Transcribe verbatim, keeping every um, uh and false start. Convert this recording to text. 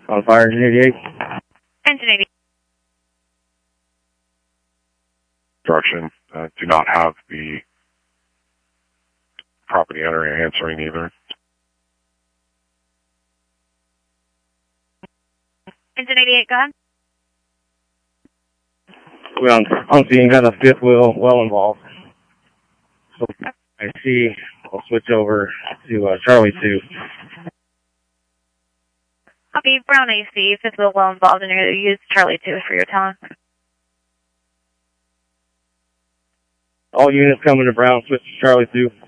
On fire, engine eighty-eight. Engine eighty-eight. Instruction. Uh, do not have the property owner answering either. Engine eighty-eight, go ahead. We're on, on scene, got a fifth wheel well involved. So I see, I'll switch over to uh, Charlie two. Okay, Brown A C, fifth wheel well involved, and you're going to use Charlie two for your talent. All units coming to Brown, switch to Charlie two.